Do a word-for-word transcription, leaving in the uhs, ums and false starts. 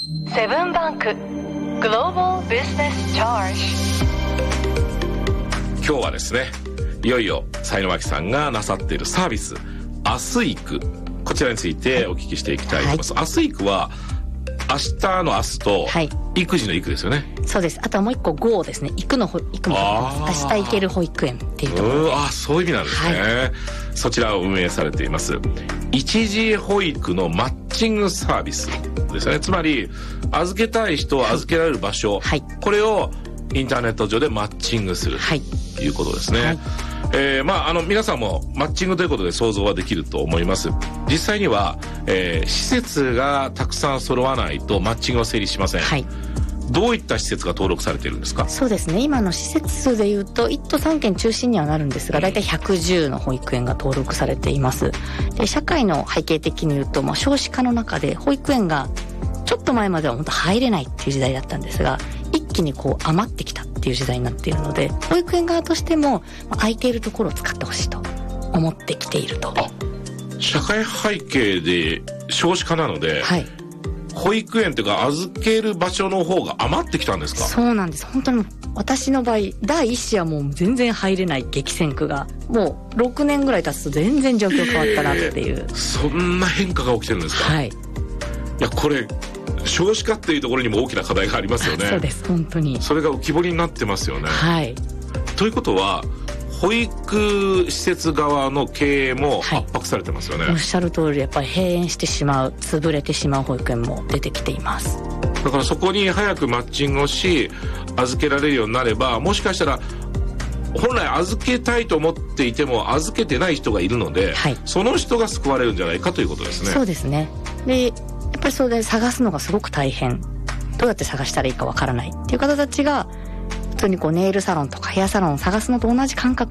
セブンバンクグローバルビジネスチャージ。 今日はですね、いよいよ才能脇さんがなさっているサービス明日育、こちらについてお聞きしていきたいと思います。はい、明日育は明日の明日と、はい、育児の育ですよね。 そうです。あとはもう一個 ゴー ですね。育の育も明日行ける保育園っていうところで、 あ、そういう意味なんですね。はい、そちらを運営されています一時保育のマッチングサービスですね。つまり預けたい人を預けられる場所、はい、これをインターネット上でマッチングするということですね。はい、えー、まああの皆さんもマッチングということで想像はできると思います。実際には、えー、施設がたくさん揃わないとマッチングは成立しません。はい、どういった施設が登録されているんですか？ そうですね、今の施設数でいうといっ都さんけん中心にはなるんですが、だいたいひゃくじゅうの保育園が登録されています。で、社会の背景的に言うと、まあ、少子化の中で保育園がちょっと前までは本当入れないっていう時代だったんですが、一気にこう余ってきたっていう時代になっているので、保育園側としても空いているところを使ってほしいと思ってきていると。 あ、社会背景で少子化なので、はい、保育園というか預ける場所の方が余ってきたんですか？ そうなんです。本当に私の場合第一子はもう全然入れない激戦区がもうろくねんぐらい経つと全然状況変わったなっていう、えー、 そんな変化が起きてるんですか？はい。いや、これ少子化っていうところにも大きな課題がありますよね。 そうです、本当にそれが浮き彫りになってますよね。 はい。 ということは保育施設側の経営も圧迫されてますよね。はい、 おっしゃる通り、やっぱり閉園してしまう、潰れてしまう保育園も出てきています。 だからそこに早くマッチングをし預けられるようになれば、もしかしたら本来預けたいと思っていても預けてない人がいるので、はい、その人が救われるんじゃないかということですね。 そうですね。で、やっぱりそれで探すのがすごく大変、どうやって探したらいいかわからないっていう方たちが普通にこうネイルサロンとかヘアサロンを探すのと同じ感覚